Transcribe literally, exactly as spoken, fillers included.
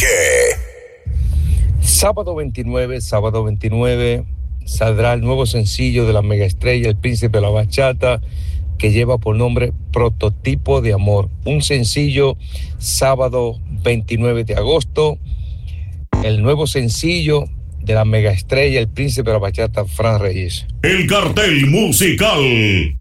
Sábado veintinueve, sábado veintinueve, saldrá el nuevo sencillo de la megaestrella, El Príncipe de la Bachata, que lleva por nombre Prototipo de Amor. Un sencillo, sábado veintinueve de agosto, el nuevo sencillo de la megaestrella, El Príncipe de la Bachata, Fran Reyes. El cartel musical